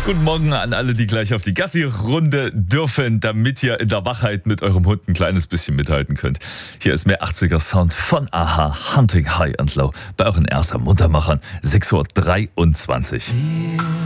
Guten Morgen an alle, die gleich auf die Gassi-Runde dürfen, damit ihr in der Wachheit mit eurem Hund ein kleines bisschen mithalten könnt. Hier ist mehr 80er Sound von Aha, Hunting High and Low bei euren ersten Muntermachern, 6:23 Uhr.